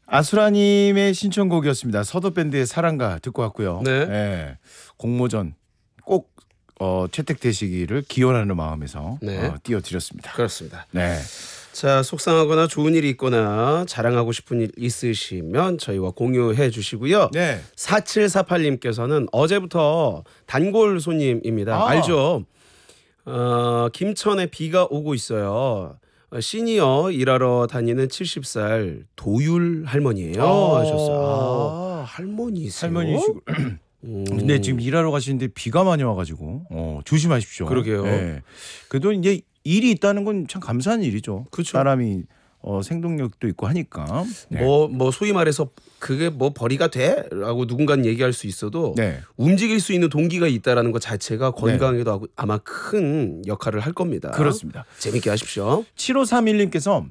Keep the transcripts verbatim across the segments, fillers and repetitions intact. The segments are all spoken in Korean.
아수라님의 신청곡이었습니다. 서도밴드의 사랑가 듣고 왔고요. 네. 네. 공모전 꼭 어, 채택되시기를 기원하는 마음에서 네. 어, 띄워드렸습니다. 그렇습니다. 네. 자, 속상하거나 좋은 일이 있거나 자랑하고 싶은 일 있으시면 저희와 공유해 주시고요. 네. 사칠사팔님께서는 어제부터 단골 손님입니다. 아. 알죠? 어, 김천에 비가 오고 있어요. 어, 시니어 일하러 다니는 칠십 살 도율 할머니예요. 아. 하셨어요. 아, 할머니세요? 할머니시고. 음. 근데 지금 일하러 가시는데 비가 많이 와가지고 어, 조심하십시오. 그러게요. 네. 그래도 이제 일이 있다는 건 참 감사한 일이죠. 그렇죠. 사람이 어, 생동력도 있고 하니까. 네. 뭐, 뭐 소위 말해서 그게 뭐 벌이가 돼라고 누군가는 얘기할 수 있어도 네. 움직일 수 있는 동기가 있다라는 것 자체가 건강에도 하고 아마 큰 역할을 할 겁니다. 그렇습니다. 재밌게 하십시오. 칠오삼일님께서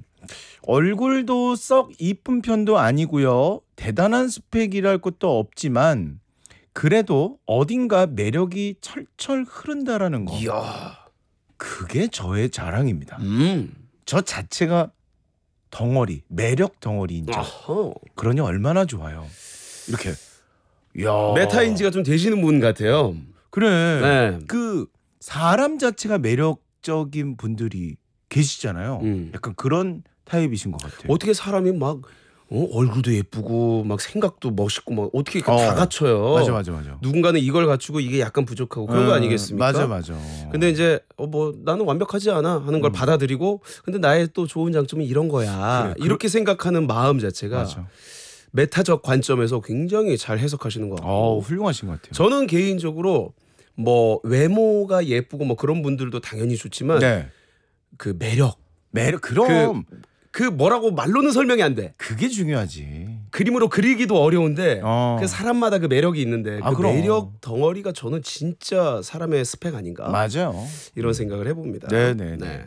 얼굴도 썩 이쁜 편도 아니고요. 대단한 스펙이랄 것도 없지만 그래도 어딘가 매력이 철철 흐른다라는 거. 이야. 그게 저의 자랑입니다. 음. 저 자체가 덩어리, 매력 덩어리인 척. 아하. 그러니 얼마나 좋아요. 이렇게. 이야. 메타인지가 좀 되시는 분 같아요. 그래. 네. 그 사람 자체가 매력적인 분들이 계시잖아요. 음. 약간 그런 타입이신 것 같아요. 어떻게 사람이 막 어? 얼굴도 예쁘고 막 생각도 멋있고 막 어떻게 어. 다 갖춰요. 맞아, 맞아, 맞아. 누군가는 이걸 갖추고 이게 약간 부족하고 그런 거 음, 아니겠습니까? 맞아, 맞아. 근데 이제 어 뭐 나는 완벽하지 않아 하는 걸 음. 받아들이고 근데 나의 또 좋은 장점이 이런 거야. 그래, 이렇게 생각하는 마음 자체가 맞아. 메타적 관점에서 굉장히 잘 해석하시는 것 같고. 어, 훌륭하신 것 같아요. 저는 개인적으로 뭐 외모가 예쁘고 뭐 그런 분들도 당연히 좋지만 네. 그 매력 매력 그럼 그 뭐라고 말로는 설명이 안 돼. 그게 중요하지. 그림으로 그리기도 어려운데 어. 그 사람마다 그 매력이 있는데 아, 그 그럼. 매력 덩어리가 저는 진짜 사람의 스펙 아닌가 맞아요. 이런 생각을 해봅니다. 네네. 네.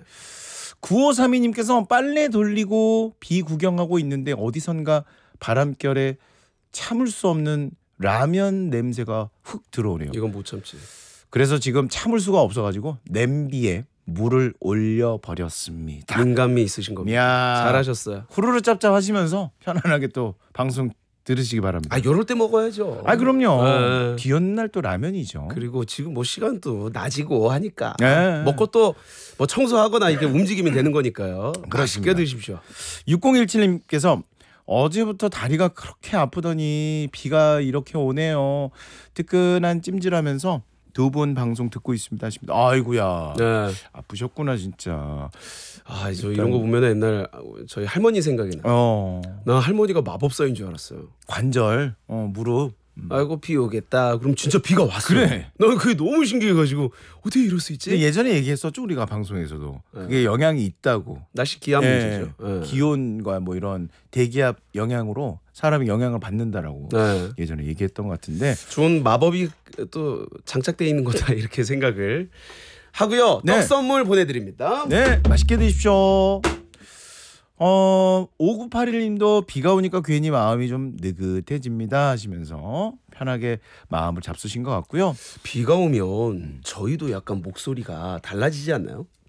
구오삼이님께서 빨래 돌리고 비 구경하고 있는데 어디선가 바람결에 참을 수 없는 라면 냄새가 훅 들어오네요. 이건 못 참지. 그래서 지금 참을 수가 없어가지고 냄비에 물을 올려 버렸습니다. 민감미 있으신 겁니다. 야, 잘하셨어요. 후루루 짭짭 하시면서 편안하게 또 방송 들으시기 바랍니다. 아, 요럴 때 먹어야죠. 아, 그럼요. 네. 비 오는 날 또 라면이죠. 그리고 지금 뭐 시간도 낮이고 하니까 네. 먹고 또 뭐 청소하거나 이렇게 움직이면 되는 거니까요. 그렇습니다. 맛있게 드십시오. 육공일칠님께서 어제부터 다리가 그렇게 아프더니 비가 이렇게 오네요. 뜨끈한 찜질하면서 두 분 방송 듣고 있습니다 하십니다. 아이고야. 네. 아프셨구나 진짜. 아, 저 이런 거 보면 옛날 저희 할머니 생각이 나. 어. 나 할머니가 마법사인 줄 알았어요. 관절, 어, 무릎. 음. 아이고 비 오겠다. 그럼 진짜 비가 왔어. 그래. 난 그게 너무 신기해가지고 어떻게 이럴 수 있지? 근데 예전에 얘기했었죠 우리가 방송에서도. 네. 그게 영향이 있다고. 날씨 기압 예. 문제죠. 네. 기온과 뭐 이런 대기압 영향으로 사람이 영향을 받는다라고 네. 예전에 얘기했던 것 같은데. 좋은 마법이 또 장착되어 있는 거다 이렇게 생각을 하고요. 네. 떡 선물 보내드립니다. 네, 맛있게 드십시오. 어, 오구팔일님도 비가 오니까 괜히 마음이 좀 느긋해집니다 하시면서 편하게 마음을 잡수신 것 같고요. 비가 오면 저희도 약간 목소리가 달라지지 않나요?